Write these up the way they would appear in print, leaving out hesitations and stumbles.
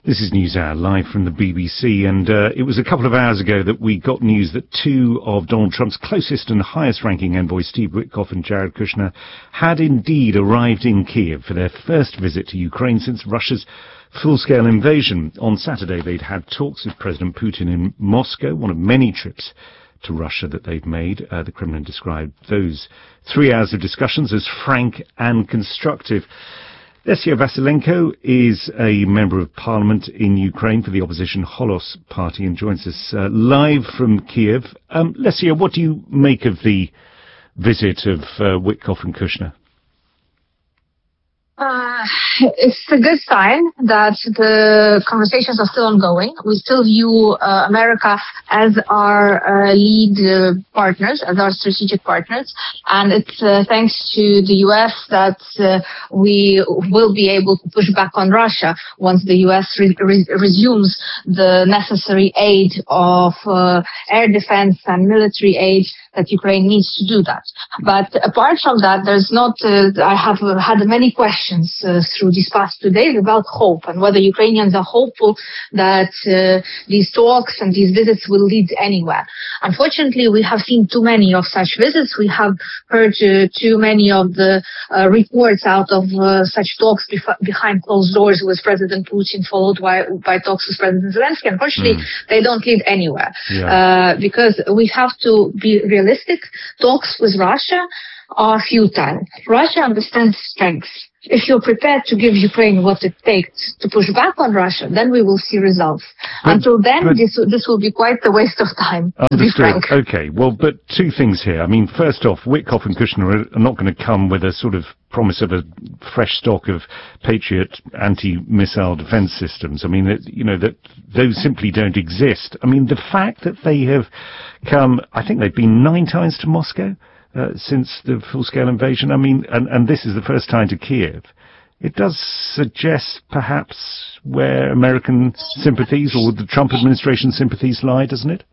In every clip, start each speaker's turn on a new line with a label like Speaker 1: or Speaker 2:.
Speaker 1: This is NewsHour, live from the BBC, and it was a couple of hours ago that we got news that two of Donald Trump's closest and highest-ranking envoys, Steve Witkoff and Jared Kushner, had indeed arrived in Kiev for their first visit to Ukraine since Russia's full-scale invasion. On Saturday, they'd had talks with President Putin in Moscow, one of many trips to Russia that they've made. The Kremlin described those 3 hours of discussions as frank and constructive. Lesia Vasilenko is a member of parliament in Ukraine for the opposition Holos party and joins us live from Kiev. Lesia, what do you make of the visit of Witkoff and Kushner?
Speaker 2: It's a good sign that the conversations are still ongoing. We still view America as our lead partners, as our strategic partners, and it's thanks to the U.S. that we will be able to push back on Russia once the U.S. resumes the necessary aid of air defense and military aid that Ukraine needs to do that. But apart from that, there's not. I have had many questions through these past 2 days about hope and whether Ukrainians are hopeful that these talks and these visits will lead anywhere. Unfortunately, we have seen too many of such visits. We have heard too many of the reports out of such talks behind closed doors with President Putin, followed by talks with President Zelensky. Unfortunately, they don't lead anywhere because we have to be realistic. Talks with Russia are futile. Russia understands strengths. If you're prepared to give Ukraine what it takes to push back on Russia, then we will see results. Until then, this will be quite a waste of time, to be frank.
Speaker 1: Okay, well, but two things here. I mean, first off, Witkoff and Kushner are not going to come with a sort of promise of a fresh stock of Patriot anti-missile defense systems. I mean, that those simply don't exist. I mean, the fact that they have come, I think they've been 9 times to Moscow since the full-scale invasion. I mean, and this is the first time to Kiev. It does suggest perhaps where American sympathies or the Trump administration sympathies lie, doesn't it?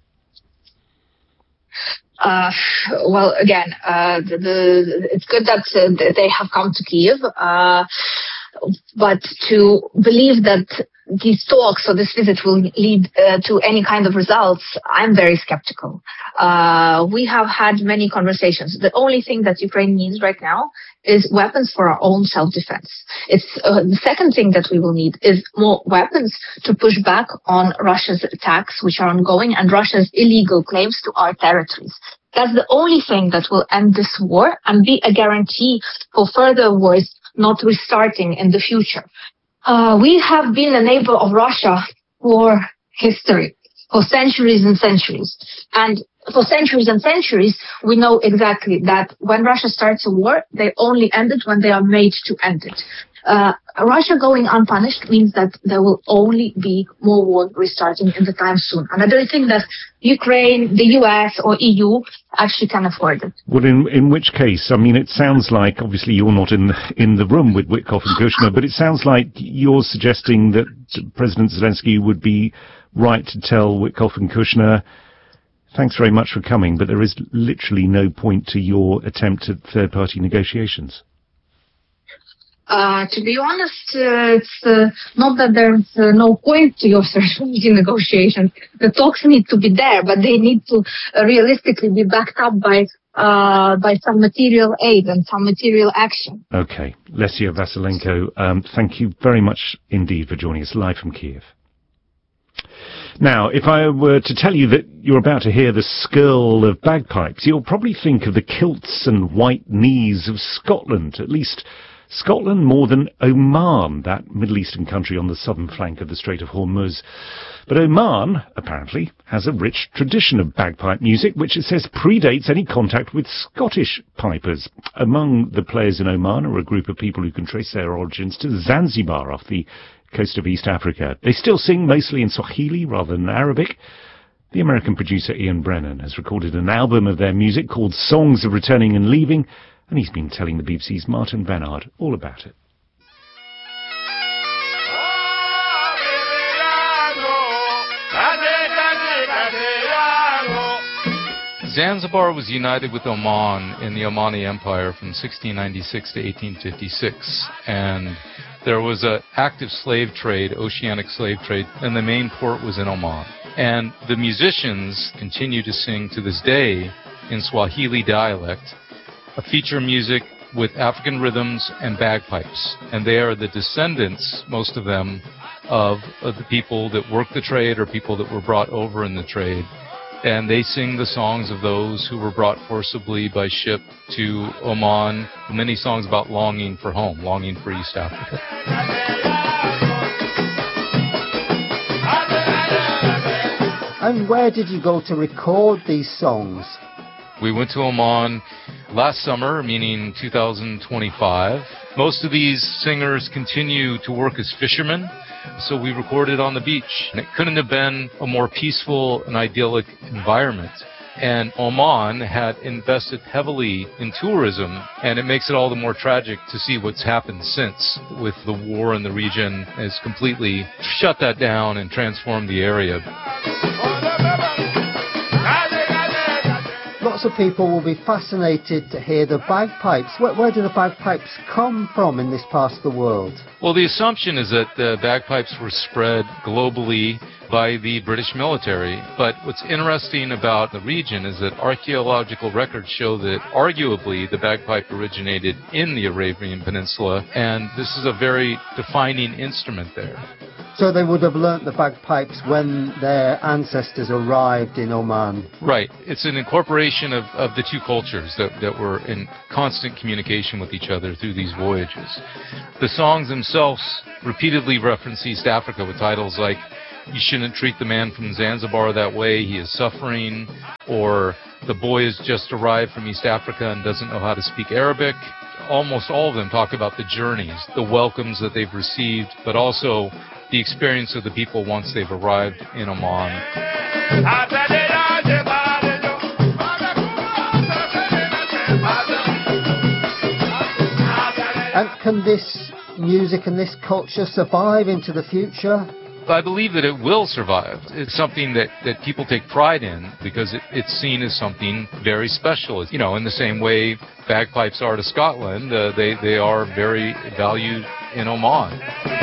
Speaker 2: Well, again, it's good that they have come to Kiev, but to believe that these talks or this visit will lead to any kind of results, I'm very skeptical. We have had many conversations. The only thing that Ukraine needs right now is weapons for our own self-defense. It's the second thing that we will need is more weapons to push back on Russia's attacks, which are ongoing, and Russia's illegal claims to our territories. That's the only thing that will end this war and be a guarantee for further wars not restarting in the future. We have been a neighbor of Russia for history, for centuries and centuries. And for centuries and centuries, we know exactly that when Russia starts a war, they only end it when they are made to end it. Russia going unpunished means that there will only be more war restarting in the time soon. And I don't think that Ukraine, the US or EU actually can afford it.
Speaker 1: Well, in which case, I mean, it sounds like, obviously you're not in the room with Witkoff and Kushner, but it sounds like you're suggesting that President Zelensky would be right to tell Witkoff and Kushner, thanks very much for coming, but there is literally no point to your attempt at third-party negotiations.
Speaker 2: To be honest, it's not that there's no point to your third-party negotiations. The talks need to be there, but they need to realistically be backed up by some material aid and some material action.
Speaker 1: Okay. Lesia Vasilenko, thank you very much indeed for joining us live from Kiev. Now, if I were to tell you that you're about to hear the skirl of bagpipes, you'll probably think of the kilts and white knees of Scotland, at least Scotland more than Oman, that Middle Eastern country on the southern flank of the Strait of Hormuz. But Oman, apparently, has a rich tradition of bagpipe music, which it says predates any contact with Scottish pipers. Among the players in Oman are a group of people who can trace their origins to Zanzibar off the coast of East Africa. They still sing mostly in Swahili rather than Arabic. The American producer Ian Brennan has recorded an album of their music called Songs of Returning and Leaving, and he's been telling the BBC's Martin Bernard all about it.
Speaker 3: Zanzibar was united with Oman in the Omani Empire from 1696 to 1856, and there was an active slave trade, oceanic slave trade, and the main port was in Oman. And the musicians continue to sing to this day in Swahili dialect, a feature music with African rhythms and bagpipes. And they are the descendants, most of them, of the people that worked the trade or people that were brought over in the trade. And they sing the songs of those who were brought forcibly by ship to Oman. Many songs about longing for home, longing for East Africa.
Speaker 4: And where did you go to record these songs?
Speaker 3: We went to Oman last summer, meaning 2025. Most of these singers continue to work as fishermen, so we recorded on the beach. And it couldn't have been a more peaceful and idyllic environment. And Oman had invested heavily in tourism, and it makes it all the more tragic to see what's happened since, with the war in the region has completely shut that down and transformed the area.
Speaker 4: Lots of people will be fascinated to hear the bagpipes. Where do the bagpipes come from in this part of the world?
Speaker 3: Well, the assumption is that the bagpipes were spread globally by the British military. But what's interesting about the region is that archaeological records show that arguably the bagpipe originated in the Arabian Peninsula, and this is a very defining instrument there.
Speaker 4: So they would have learnt the bagpipes when their ancestors arrived in Oman.
Speaker 3: Right. It's an incorporation of the two cultures that were in constant communication with each other through these voyages. The songs themselves repeatedly reference East Africa with titles like "You Shouldn't Treat the Man from Zanzibar That Way, He Is Suffering," or "The Boy Has Just Arrived from East Africa and Doesn't Know How to Speak Arabic." Almost all of them talk about the journeys, the welcomes that they've received, but also the experience of the people once they've arrived in Oman.
Speaker 4: And can this music and this culture survive into the future?
Speaker 3: I believe that it will survive. It's something that people take pride in because it's seen as something very special. You know, in the same way bagpipes are to Scotland, they are very valued in Oman.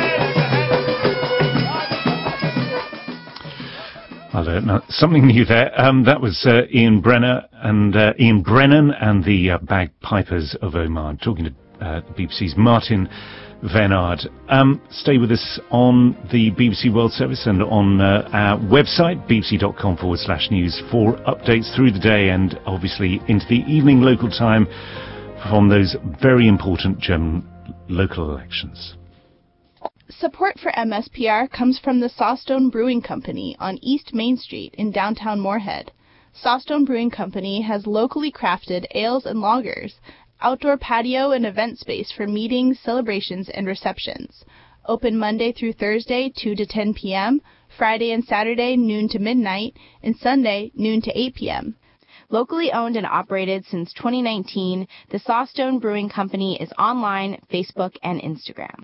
Speaker 1: I learned something new there. That was Ian Brennan and the Bagpipers of Oman, talking to the BBC's Martin Venard. Stay with us on the BBC World Service and on our website, bbc.com/news, for updates through the day and obviously into the evening local time from those very important German local elections.
Speaker 5: Support for MSPR comes from the Sawstone Brewing Company on East Main Street in downtown Moorhead. Sawstone Brewing Company has locally crafted ales and lagers, outdoor patio and event space for meetings, celebrations, and receptions. Open Monday through Thursday, 2 to 10 p.m., Friday and Saturday, noon to midnight, and Sunday, noon to 8 p.m.
Speaker 6: Locally owned and operated since 2019, the Sawstone Brewing Company is online, Facebook, and Instagram.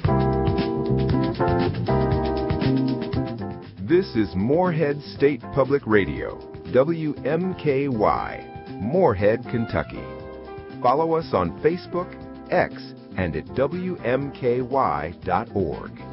Speaker 7: This is Moorhead State Public Radio, WMKY, Moorhead, Kentucky. Follow us on Facebook, X, and at WMKY.org.